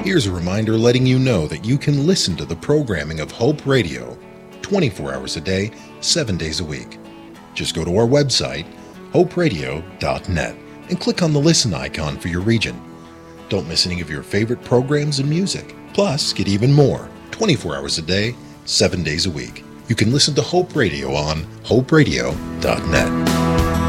Here's a reminder letting you know that you can listen to the programming of Hope Radio 24 hours a day, 7 days a week. Just go to our website, hoperadio.net, and click on the listen icon for your region. Don't miss any of your favorite programs and music. Plus, get even more 24 hours a day, 7 days a week. You can listen to Hope Radio on hoperadio.net.